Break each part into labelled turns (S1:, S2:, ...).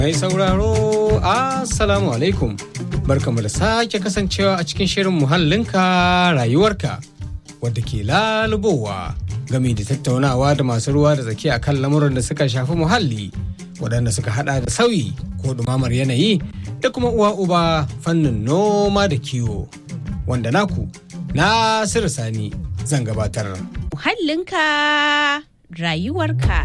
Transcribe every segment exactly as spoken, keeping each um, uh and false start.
S1: Mai sauraro, Assalamu alaikum. Barkamu da sake kasancewa a cikin shirin muhallinka rayuwarka wadda ke lalubowa game da tattaunawa da masu ruwa da tsaki akan lamuran da suka shafi muhalli waɗanda suka hada da sauyi ko ɗumamar yanayi da kuma uwa uba fannin noma da kiwo wanda naku Nasiru Sani zan gabatar.
S2: Muhallinka rayuwarka.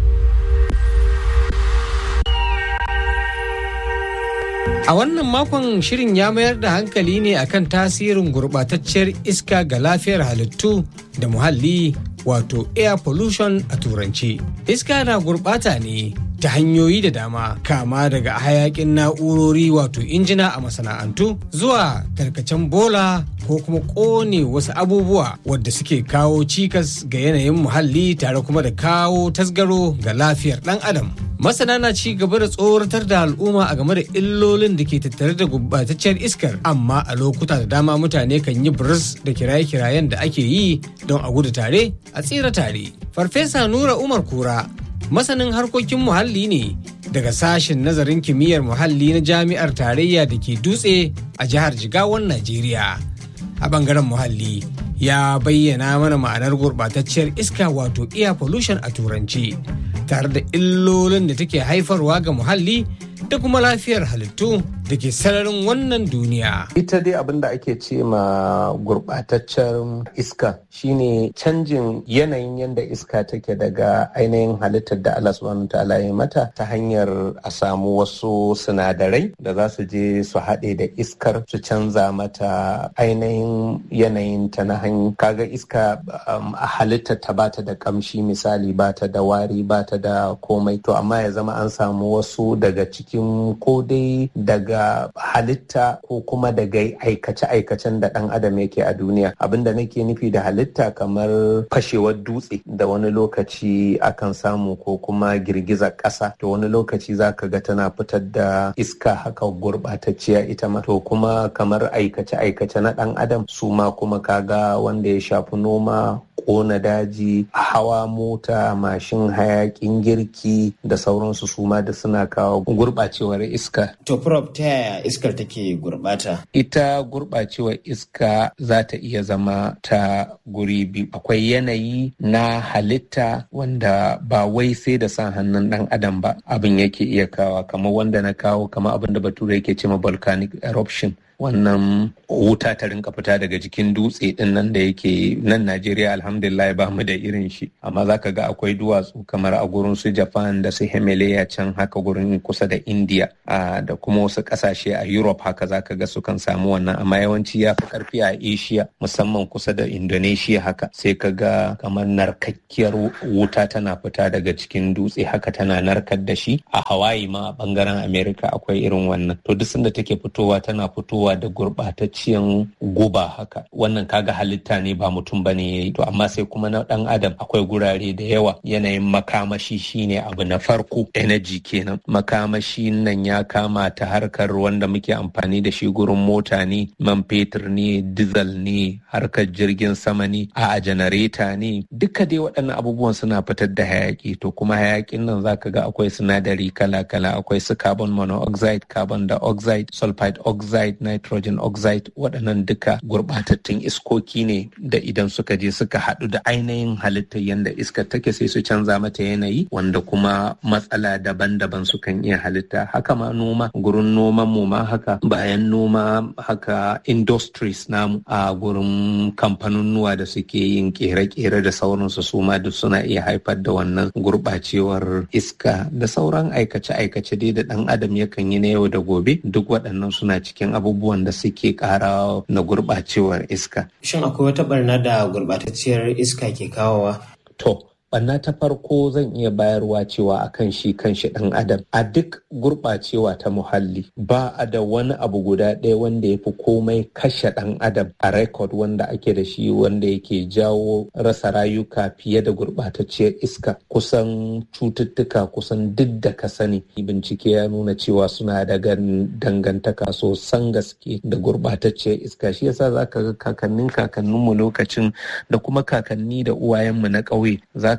S1: A wannan makon shirin ya mayar da hankali ne akan tasirin gurɓatacciyar iska ga lafiyar halittu da muhalli wato air pollution a turanci. Iska na gurɓata ne ta hanyoyi da dama kama daga hayakin na'urori wato injina a masana'antu zuwa tarkacen bola ko kuma ƙone wasu abubuwa wadda suke kawo cikas ga yanayin muhalli tare kuma da kawo tasgaro ga lafiyar ɗan adam. Masana na ci gaba da tsoratar da al'umma a game da illolin da ke tattare da gubbatacciyar iskar, amma a lokuta da dama mutane kan yi biris da kiraye-kirayen da ake yi don a gudu tare a tsira tare. Farfesa Nura Umar Kura masanin harkokin muhalli ne daga sashen nazarin kimiyyar muhalli na jami'ar tarayya da ke Dutse a jihar Jigawan Najeriya. A bangaren muhalli ya bayyana mana ma'anar gurɓatacciyar iska wato air pollution a turanci tare da illolin da take haifarwa ga muhalli da kuma lafiyar halittu da ke sararin wannan duniya.
S3: Ita dai abin da ake ce ma gurɓataccen iska shine canjin yanayin yadda iska take daga ainihin halittar da Allah subhanahu ta'ala ya mata ta hanyar a samu wasu sinadarai da za su je su haɗe da iskar su canza mata ainihin yanayin ta na hanyar kaga iska um, a halittar ta bata da kamshi misali bata da wari bata da komai to amma ya zama an samu wasu daga cikin ko dai daga halitta ko kuma daga aikace-aikacen da ɗan adam yake a duniya. Abinda nake nufi da halitta kamar fashewar dutse da wani lokaci akan samu ko kuma girgizar ƙasa to wani lokaci zaka ga tana fitar da iska haka gurɓatacciya ita ma to kuma kamar aikace-aikace na ɗan adam su ma kuma kaga wanda ya shafi noma ƙona daji hawa mota mashin hayakin girki da sauransu su ma da suna kawo gurɓacewar iska.
S4: To Prof ta yaya iskar take gurɓata?
S3: Ita gurɓacewar iska za ta iya zama ta guri biyu. Akwai yanayi na halitta wanda ba wai sai da sa hannun ɗan adam ba abin yake iya kawo kamar wanda na kawo kamar abin da bature yake ce ma volcanic eruption. Wannan wuta ta rinka fita daga jikin dutse din nan da yake nan Najeriya alhamdulillah ba mu da irin shi amma zaka ga akwai duwatsu kamar a gurin su Japan da su Himalaya can haka gurin kusa da India da kuma wasu kasashe a Europe haka zaka ga su kan samu wannan amma yawanci ya fi karfi a Asia musamman kusa da Indonesia haka sai ka ga kamar narkakkiyar wuta tana fita daga cikin dutse haka tana narkar da shi a Hawaii ma bangaren America akwai irin wannan to duk sanda take fitowa tana fitowa da gurɓatacciyan guba haka wannan kaga halitta ne ba mutum bane yayi to amma sai kuma na dan adam akwai gurare da yawa yanayin makamashi shine abu na farko energy kenan makamashi nan ya kama ta harkar wanda muke amfani da shi gurin mota ne man fetur ne diesel ne harkar jirgin sama ne a janareta ne duka dai waɗannan abubuwan suna fitar da hayaki to kuma hayakin nan zaka ga akwai sinadari kala-kala akwai su carbon monoxide carbon dioxide sulfide oxide nitrogen oxide waɗannan duka gurɓatattun iskoki ne da idan suka je suka haɗu da ainihin halittar yadda iskar take sai su canza mata yanayi wanda kuma matsala daban-daban sukan iya halitta haka ma noma gurin noman mu ma haka bayan noma haka industries namu a gurin kamfanunnuwa da suke yin kere-kere da sauransu su ma duk suna iya haifar da wannan gurɓacewar iska da sauran aikace-aikace dai da ɗan adam yakan yi na yau da gobe duk waɗannan suna cikin abubuwan da suke ƙara na gurɓacewar iska.
S4: Shin akwai wata barna da gurɓatacciyar iska ke kawowa?
S3: To, Banna ta farko zan iya bayarwa cewa akan shi kan shi ɗan adam a duk gurɓacewa ta muhalli ba a da wani abu guda ɗaya wanda ya fi komai kashe ɗan adam a rekod wanda ake da shi wanda yake jawo rasa rayuka fiye da gurɓatacciyar iska. Kusan cututtuka kusan duk da ka sani bincike ya nuna cewa suna da dangantaka sosan gaske da gurɓatacciyar iska. Shi yasa zaka ga kakannin kakanninmu lokacin da kuma kakanni da uwayenmu na ƙauye zaka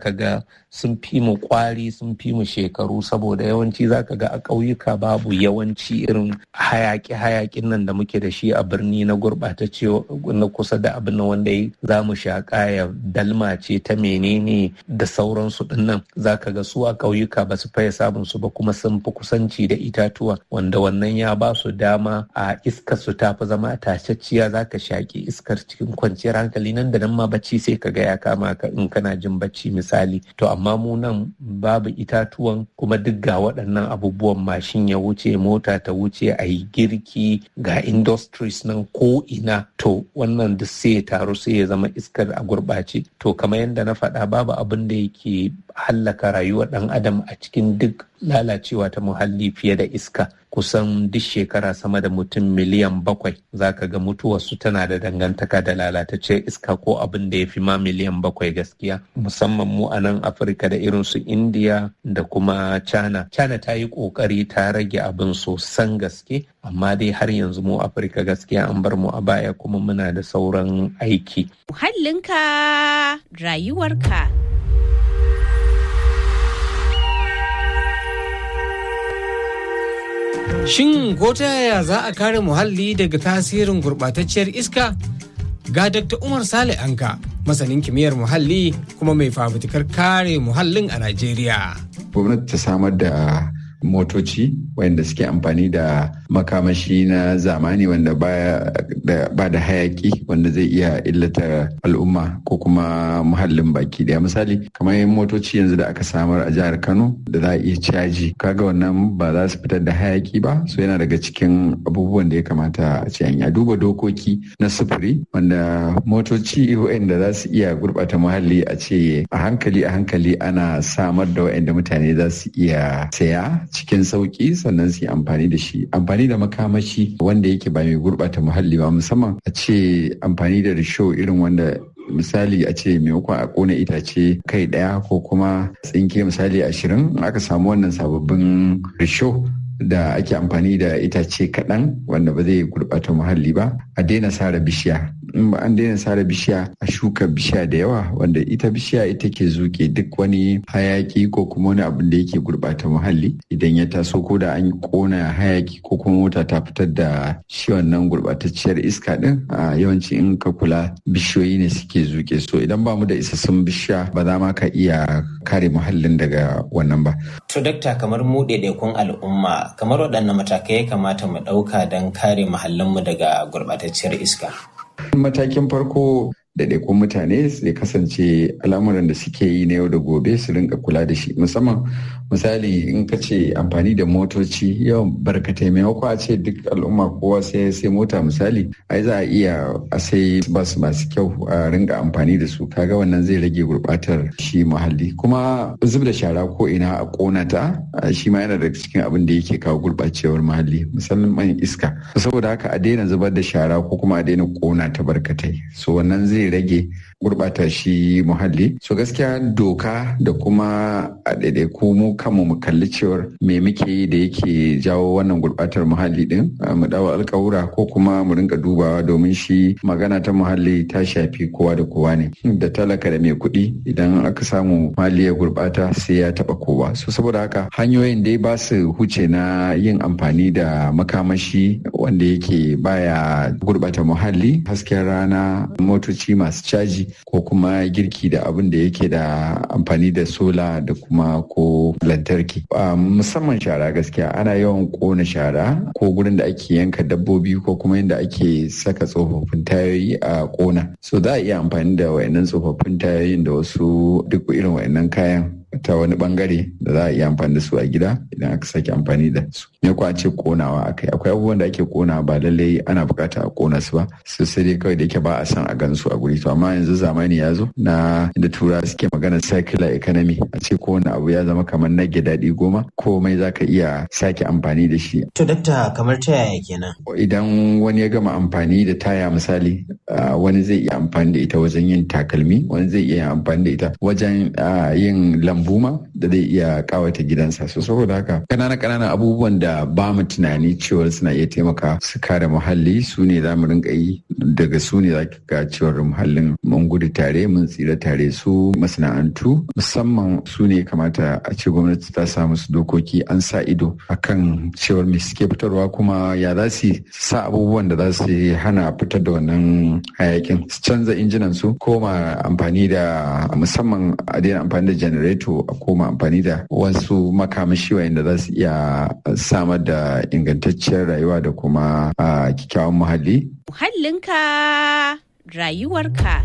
S3: zaka ga sun fi mu kwari sun fi mu shekaru saboda yawanci zaka ga a ƙauyuka babu yawanci irin hayaki-hayakin nan da muke da shi a birni na gurɓatacce na kusa da abin wanda za mu shaƙa ya dalma ce ta menene da sauransu ɗin nan zaka ga su a ƙauyuka ba su faye samun su ba kuma sun fi kusanci da itatuwa wanda wannan ya ba su dama a iskar su ta fi zama tashacciya zaka shaƙi iskar cikin kwanciyar hankali nan da nan ma bacci sai ka ga ya kama ka in kana jin bacci misali to amma mu nan babu itatuwan kuma duk ga waɗannan abubuwan mashin ya wuce mota ta wuce a yi girki ga industries nan ko ina to wannan duk sai ya taru sai ya zama iskar a gurɓace to kamar yadda na faɗa babu abin da yake hallaka rayuwar ɗan adam a cikin duk lalacewa ta muhalli fiye da iska kusan duk shekara sama da mutum miliyan bakwai zaka ga mutuwarsu tana da dangantaka da lalataccen iska ko abin da ya fi ma miliyan bakwai gaskiya musamman mu a nan afirka da irin su indiya da kuma china china ta yi kokari ta rage abin sosan gaske amma dai har yanzu mu afirka gaskiya an bar mu a baya kuma muna da sauran aiki.
S2: Muhallinka rayuwarka.
S1: Shin ko ta yaya za a kare muhalli daga tasirin gurɓatacciyar iska? Ga Dakta Umar Sale Anka, masanin kimiyyar muhalli kuma mai fafutukar kare muhallin a Najeriya.
S5: Gwamnati ta samar da motoci wanda suke amfani da makamashi na zamani wanda ba da hayaki wanda zai iya illata al'umma ko kuma muhallin baki daya. Misali kamar motoci yanzu da aka samar a jihar Kano da za a iya caji kaga wannan ba za su fitar da hayaki ba, so yana daga cikin abubuwan da ya kamata a ce an yi. Duba dokoki na sufuri wanda motoci wanda za su iya gurbata muhalli a ce a hankali a hankali ana samar da wa'anda mutane za su iya saya cikin sauki sannan su yi amfani da shi. Amfani da makamashi wanda yake ba mai gurɓata muhalli ba, musamman a ce amfani da risho irin wanda misali a ce maimakon a kona itace kai ɗaya ko kuma tsinke misali ashirin aka samu wannan sababbin risho da ake amfani da itace kaɗan wanda ba zai gurɓata muhalli ba. A daina sare bishiya, in ba an daina sare bishiya a shuka bishiya da yawa wanda ita bishiya ita ke zuke duk wani hayaki ko kuma wani abin da yake gurɓata muhalli idan ya taso ko da an kona hayaki ko kuma mota ta fitar da shi wannan gurɓatacciyar iska din a yawanci in ka kula bishiyoyi ne suke zuke, so idan ba mu da isassun bishiya ba za ma ka iya kare muhallin daga wannan ba.
S4: To dakta, kamar mu ɗaiɗaikun al'umma kamar waɗanne matakai ya kamata mu ɗauka don kare muhallinmu daga gurɓatacciyar iska?
S5: Matakin farko ɗaiɗaikun mutane zai kasance al'amuran da suke yi na yau da gobe su rinka kula da shi, musamman misali in ka ce amfani da motoci yawan barkatai maimako a ce duk al'umma kowa sai sai mota misali ai za a iya a sai bas masu kyau a rinka amfani da su, kaga wannan zai rage gurbatar shi muhalli. Kuma zub da shara ko ina a kona ta shi ma yana daga cikin abin da yake kawo gurbacewar muhalli musamman iska, saboda haka a daina zubar da shara ko kuma a daina kona ta barkatai, so wannan zai rage gurbata shi muhalli. So gaskiya doka da kuma a ɗaiɗaiku mu kanmu mu kalli cewar me muke yi da yake jawo wannan gurbatar muhalli din, mu dawo alƙawura ko kuma mu rinka dubawa domin shi magana ta muhalli ta shafi kowa da kowa ne, da talaka da mai kuɗi idan aka samu muhalli ya gurbata sai ya taɓa kowa. So saboda haka hanyoyin dai ba su huce na yin amfani da makamashi wanda yake baya gurbata muhalli, hasken rana, motoci masu caji ko kuma girki da abin da yake da amfani da sola da kuma ko lantarki. Musamman shara, gaskiya ana yawan kona shara ko gurin da ake yanka dabbobi ko kuma inda ake saka tsofaffin tayoyi a kona, so za a iya amfani da wayannan tsofaffin tayoyin da wasu duk irin wayannan kayan ta wani bangare da za a iya amfani da su a gida idan aka sake amfani da su. Me ko ce konawa akai akwai abubuwan da ake kona ba lallai ana bukata a kona su ba, su sai dai kawai da yake ba a san a gan su a guri. To amma yanzu zamani ya zo na da tura suke magana circular economy, a ce kowane abu ya zama kamar nage daɗi goma, komai zaka iya sake amfani da shi.
S4: To dakta, kamar ta yaya kenan?
S5: Idan wani ya gama amfani da taya misali, wani zai iya amfani da ita wajen yin takalmi, wani zai iya amfani da ita wajen yin lambu ma da zai iya kawata gidansa. So saboda haka kanana kananan abubuwan da ba mu tunani cewa suna iya taimaka su kare muhalli su ne za mu rinka yi daga su ne zaki ga cewar muhallin mun gudu tare mun tsira tare. Su masana'antu musamman su ne kamata a ce gwamnati ta sa musu dokoki an sa ido akan cewar me suke fitarwa kuma ya za su sa abubuwan da za su hana fitar da wannan hayakin, su canza injinan su koma amfani da musamman a daina amfani da janareto a koma amfani da wasu makamashi wayanda za su iya samar da ingantacciyar rayuwa da kuma kyakkyawan muhalli.
S2: Muhallinka rayuwarka.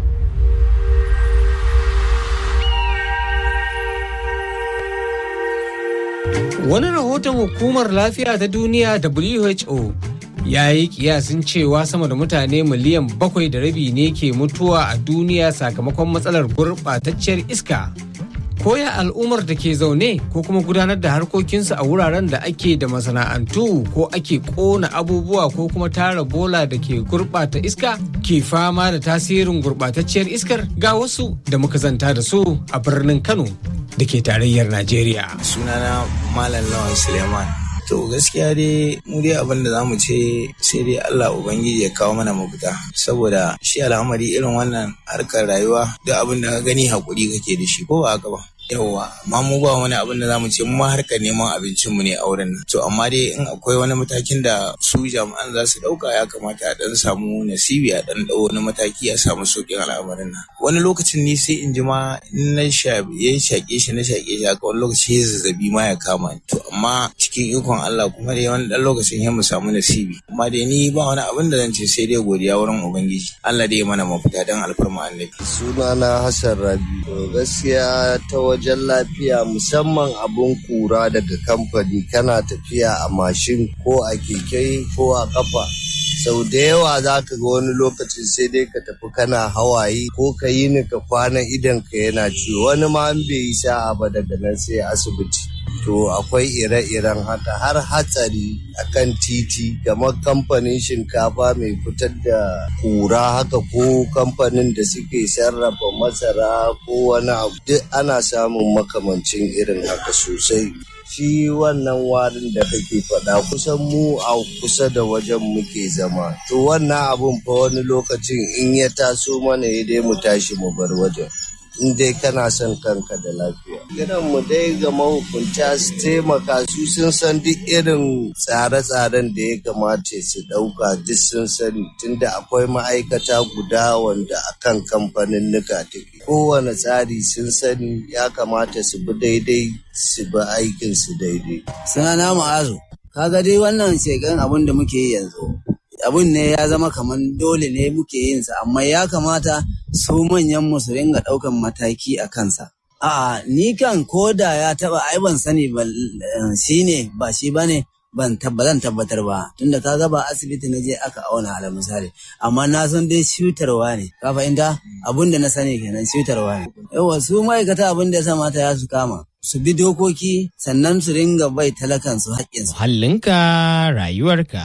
S1: Wani rahoton Hukumar Lafiya ta Duniya W H O ya yi kiyasin cewa sama da mutane miliyan bakwai da rabi ne ke mutuwa a duniya sakamakon matsalar gurɓatacciyar iska. Koya al'ummar da ke zaune ko kuma gudanar da harkokinsu a wuraren da ake da masana'antu ko ake ƙona abubuwa ko kuma tara bola da ke gurɓata iska ke fama da tasirin gurɓatacciyar iskar, ga wasu da muka zanta da su a birnin Kano da ke tarayyar Najeriya.
S6: Sunana Malam Lawan Suleiman. To gaskiya dai mu dai abin da zamu ce sai dai Allah Ubangiji ya kawo mana mafita, saboda shi al'amari irin wannan harkar rayuwa duk abin da ka gani hakuri kake da shi, ko ba haka ba. Yawwa, amma mu ba wani abin da zamu ce mu ma harkar neman abincin mu ne a wurin nan. To amma dai in akwai wani matakin da su jami'an za su dauka, ya kamata a dan samu nasibi, a dan dau wani mataki a samu sauƙin al'amarin nan. Wani lokacin ni sai in ji ma in na shaƙe ya shaƙe shi na shaƙe shi haka, wani lokaci ya zazzabi ma ya kama ni. To amma cikin ikon Allah kuma dai wani dan lokacin ya mu samu nasibi. Amma dai ni ba wani abin da zan ce sai dai godiya wurin Ubangiji. Allah dai ya mana mafita dan alfarma Annabi.
S7: Sunana Hassan Rabi. To gaskiya ta wajen lafiya, musamman abun kura daga kamfani, kana tafiya a mashin ko a keke ko a kafa, sau da yawa za ka ga wani lokacin sai dai ka tafi kana hawaye ko ka yi ni ka kwana idan ka yana ciwo, wani ma an bai yi sa'a ba daga nan sai asibiti. To akwai ire-iren haka, har hatsari akan titi, kamar kamfanin shinkafa mai fitar da kura haka, ko kamfanin da suke sarrafa masara ko wani abu, duk ana samun makamancin irin haka sosai. Shi wannan warin da kake faɗa kusan mu a kusa da wajen muke zama, to wannan abun fa wani lokacin in ya taso mana ya dai mu tashi mu bar wajen, in dai kana son kanka da lafiya. Gidan mu dai ga mahukunta su taimaka, su sun san duk irin tsare-tsaren da ya kamata su ɗauka, duk sun sani, tunda akwai ma'aikata guda wanda akan kamfanin nika take. Kowane tsari sun sani, ya kamata su bi daidai, su bi aikin su daidai.
S8: Sunana Ma'azu, kaga dai wannan shekarun abin da muke yi yanzu, abun ne ya zama kamar dole ne muke yin sa, amma ya kamata su manyan mu su ringa daukan mataki a kansa. A'a, ni kan koda ya taba ai ban sani ba shi ne ba shi bane, ban tabbatar tabbatar ba, tunda kaga ba asibiti na je aka auna ala misali, amma na san dai shutarwa ne, ka fahimta? Abun da na sani kenan, shutarwa ne. Yawa, su ma'aikata abin da ya kamata ya su kama, su bi dokoki, sannan su ringa bai talakan su haƙƙinsu.
S9: Muhallinka rayuwarka.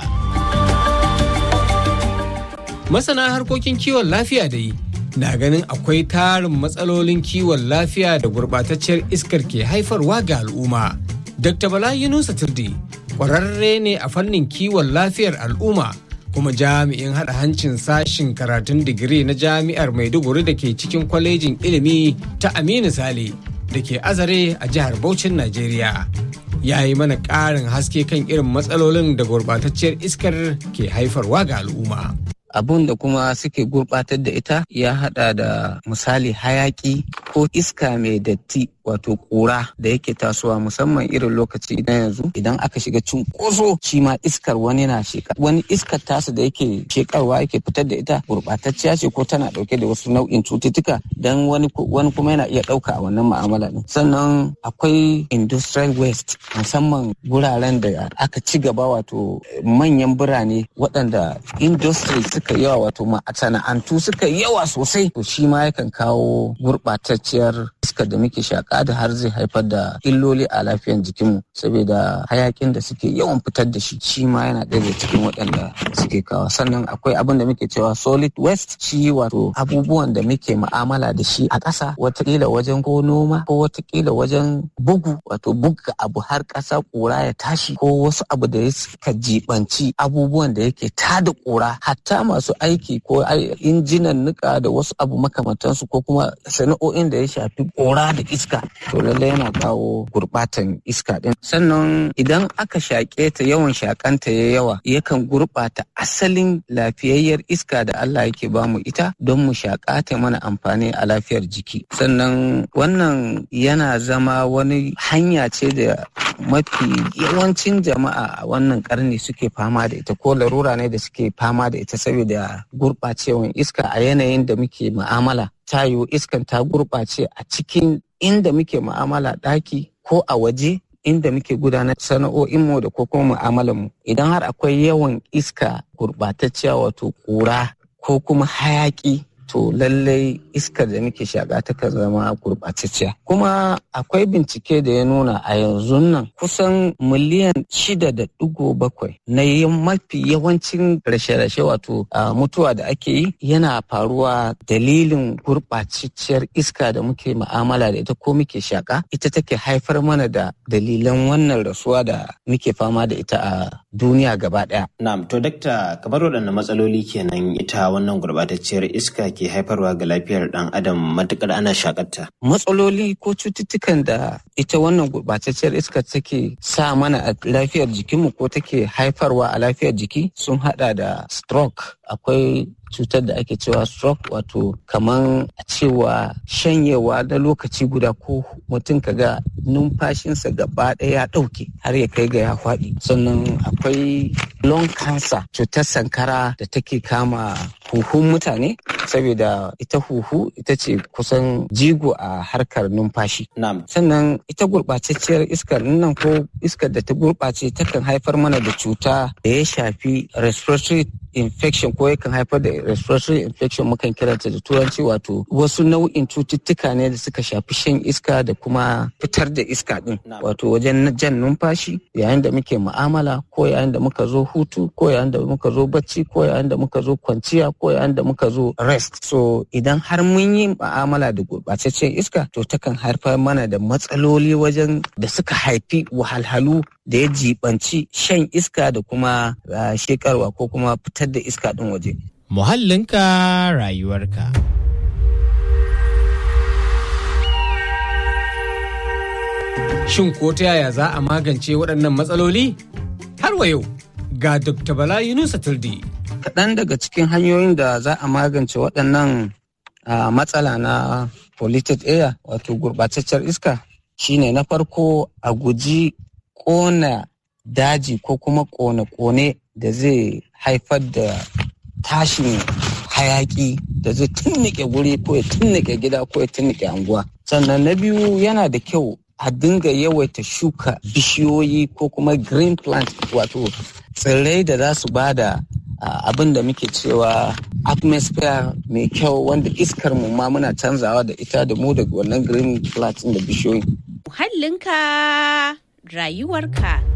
S1: Masana harkokin kiwon lafiya dai na ganin akwai tarin matsalolin kiwon lafiya da gurɓatacciyar iskar ke haifarwa ga al'umma. Dokta Bala Yunusa Turdi ƙwararre ne a fannin kiwon lafiyar al'umma, kuma jami'in haɗa hancin sashin karatun digiri na jami'ar Maiduguri da ke cikin kwalejin ilimi ta Aminu Sale da ke Azare a jihar Bauchin Najeriya. Ya yi mana ƙarin haske kan irin matsalolin da gurɓatacciyar iskar ke haifarwa ga al'umma.
S3: Abun da kuma suke gurɓatar da ita ya haɗa da misali hayaki ko iska mai datti, wato ƙura da yake tasowa musamman irin lokaci na yanzu, idan aka shiga cunkoso shi ma iskar wani na sheka, wani iskar tasa da yake shekarwa yake fitar da ita gurɓatacciya ce ko tana ɗauke da wasu nau'in cututtuka, dan wani wani kuma yana iya ɗauka a wannan mu'amala din. Sannan akwai industrial waste, musamman guraren da aka ci gaba, wato manyan birane waɗanda industry suka yawa, wato masana'antu suka yawa sosai, to shi ma yakan kawo gurɓatacciyar iskar da muke shaka
S10: shaƙa da har zai haifar da illoli a lafiyar jikinmu saboda hayakin da suke yawan fitar da shi shi ma yana ɗaya cikin waɗanda suke kawo. Sannan akwai abin da muke cewa solid waste, shi wato abubuwan da muke mu'amala da shi a ƙasa, watakila wajen ko noma ko watakila wajen bugu, wato buga abu har ƙasa ƙura ya tashi, ko wasu abu da suka jibanci abubuwan da yake tada ƙura, hatta masu aiki ko injinan nika da wasu abu makamantansu, ko kuma sana'o'in da ya shafi ƙura da iska, to lallai yana kawo gurɓatan iska ɗin. Sannan idan aka shaƙe ta, yawan shaƙanta ya yawa yakan gurɓata asalin lafiyayyar iska da Allah yake bamu ita don mu shaƙa ta mana amfani a lafiyar jiki. Sannan wannan yana zama wani hanya ce da mafi yawancin jama'a a wannan ƙarni suke fama da ita, ko larura ne da suke fama da ita saboda gurɓacewan iska a yanayin da muke mu'amala. Ta yiwu iskan ta gurɓace a cikin inda muke mu'amala, ɗaki ko a waje inda muke gudanar sana'o'inmu da ko kuma mu'amalanmu. Idan har akwai yawan iska gurɓatacciya, wato ƙura ko kuma hayaƙi, to lallai iskar da muke shaƙa takan zama gurɓatacciya. Kuma akwai bincike da ya nuna a yanzu nan kusan miliyan shida da ɗigo bakwai na mafi yawancin rashe-rashe, wato mutuwa da ake yi, yana faruwa dalilin gurɓatacciyar iska da muke mu'amala da ita ko muke shaƙa. Ita take haifar mana da dalilan wannan rasuwa da muke fama da ita a duniya gaba ɗaya.
S4: Na'am, to dakta, kamar waɗanne matsaloli kenan ita wannan gurɓatacciyar iska ke haifarwa ga lafiyar ɗan adam matuƙar ana shakarta?
S10: Matsaloli ko cututtukan da ita wannan gurɓatacciyar iska take sa mana a lafiyar jikinmu ko take haifarwa a lafiyar jiki sun haɗa da stroke. Akwai cutar da ake cewa stroke, wato kaman a cewa shanyewa na lokaci guda, ko mutum kaga numfashinsa gaba ɗaya ya ɗauke har ya kai ga ya faɗi. Sannan akwai lung cancer, cutar sankara da take kama huhun mutane, saboda ita huhu ita ce kusan jigo a harkar numfashi. Sannan ita gurɓatacciyar iskar nan, ko iskar da ta gurɓace, takan haifar mana da cuta da ya shafi respiratory infection, ko yakan haifar da respiratory infection, mukan kiranta da turanci, wato wasu nau'in cututtuka ne da suka shafi shan iska da kuma fitar da iska din, wato wajen jan numfashi yayin da muke mu'amala, ko yayin da muka zo hutu, ko yayin da muka zo bacci, ko yayin da muka zo kwanciya, ko yayin da muka zo rest. So idan har mun yi mu'amala da gurɓataccen iska, to takan haifar mana da matsaloli wajen da suka haifi wahalhalu da ya jibanci shan iska da kuma shekarwa ko kuma fitar da iska ɗin waje.
S9: Muhallinka rayuwarka.
S1: Shin ko ta yaya za a magance waɗannan matsaloli? Har wa yau ga Dokta Bala Yunusa Turdi.
S10: Kaɗan daga cikin hanyoyin da za a magance waɗannan matsala na polluted air, wato gurɓataccen iska, shine na farko a guji ƙona daji ko kuma ƙone-ƙone da zai haifar da tashin hayaƙi da zai tunnike guri, ko ya tunnike gida, ko ya tunnike anguwa. Sannan na biyu, yana da kyau a dinga yawaita shuka bishiyoyi ko kuma green plant, wato tsirrai da za su bada abin da muke cewa atmosphere mai kyau, wanda iskar mu ma muna canzawa da ita da mu daga wannan green plant da bishiyoyi.
S2: Muhallinka rayuwarka.